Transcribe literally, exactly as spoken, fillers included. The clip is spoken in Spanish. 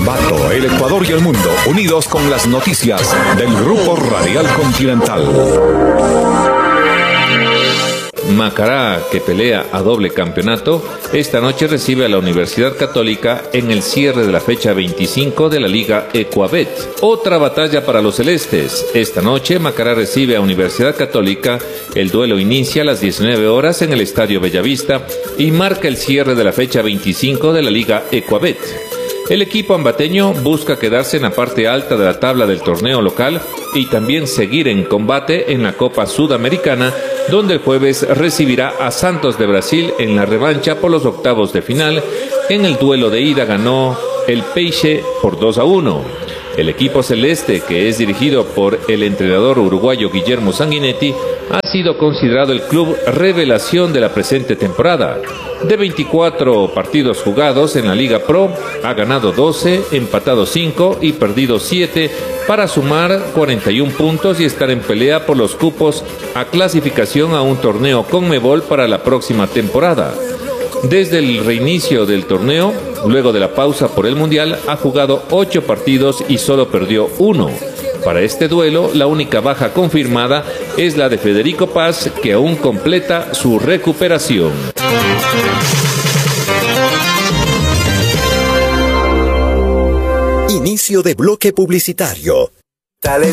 Ambato, el Ecuador y el mundo, unidos con las noticias del Grupo Radial Continental. Macará, que pelea a doble campeonato, esta noche recibe a la Universidad Católica en el cierre de la fecha veinticinco de la Liga Ecuabet. Otra batalla para los celestes. Esta noche Macará recibe a Universidad Católica. El duelo inicia a las diecinueve horas en el Estadio Bellavista y marca el cierre de la fecha veinticinco de la Liga Ecuabet. El equipo ambateño busca quedarse en la parte alta de la tabla del torneo local y también seguir en combate en la Copa Sudamericana, donde el jueves recibirá a Santos de Brasil en la revancha por los octavos de final. En el duelo de ida ganó el Peixe por dos a uno. El equipo celeste, que es dirigido por el entrenador uruguayo Guillermo Sanguinetti, ha sido considerado el club revelación de la presente temporada. De veinticuatro partidos jugados en la Liga Pro, ha ganado doce, empatado cinco y perdido siete, para sumar cuarenta y un puntos y estar en pelea por los cupos a clasificación a un torneo Conmebol para la próxima temporada. Desde el reinicio del torneo, luego de la pausa por el Mundial, ha jugado ocho partidos y solo perdió uno. Para este duelo, la única baja confirmada es la de Federico Paz, que aún completa su recuperación. Inicio de bloque publicitario.